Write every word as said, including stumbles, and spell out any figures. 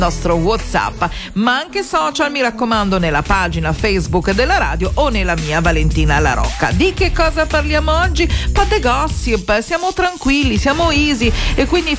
nostro WhatsApp, ma anche social, mi raccomando, nella pagina Facebook della radio o nella mia Valentina La Rocca. Di che cosa parliamo oggi? Po' de gossip, siamo tranquilli, siamo easy e quindi